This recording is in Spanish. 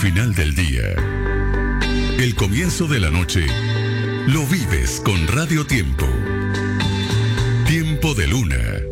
final del día. El comienzo de la noche lo vives con Radio Tiempo. Tiempo de Luna.